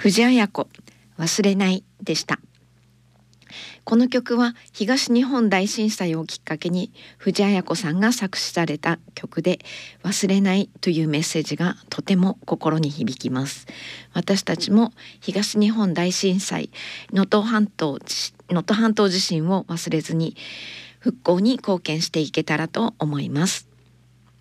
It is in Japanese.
藤あや子忘れないでした。この曲は東日本大震災をきっかけに藤あや子さんが作詞された曲で、忘れないというメッセージがとても心に響きます。私たちも東日本大震災、能登半島地震を忘れずに復興に貢献していけたらと思います。